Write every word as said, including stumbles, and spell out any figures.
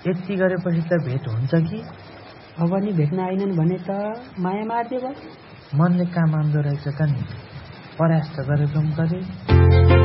यति गरेपछि त भेट हुन्छ कि? अब नि भेट्न आइनन् भने त माया मार्दियो भयो। मनले काम आउँदो रहेछ त नि, प्रयास त गरेको पनि गरे।